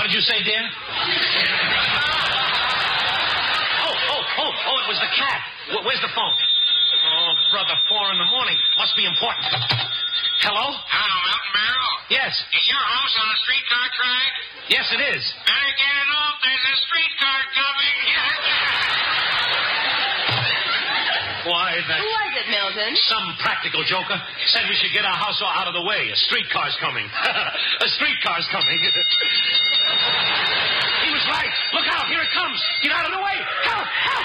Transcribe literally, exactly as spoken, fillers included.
What did you say, dear? oh, oh, oh, oh, it was the cat. Where's the phone? Oh, brother, four in the morning. Must be important. Hello? Hello, Milton Barrow. Yes. Is your house on the streetcar track? Yes, it is. Better get it off. There's a streetcar coming. Why, that... Who was it, Milton? Some practical joker said we should get our house out of the way. A streetcar's coming. A streetcar's coming. He was right. Look out. Here it comes. Get out of the way. Help! Help!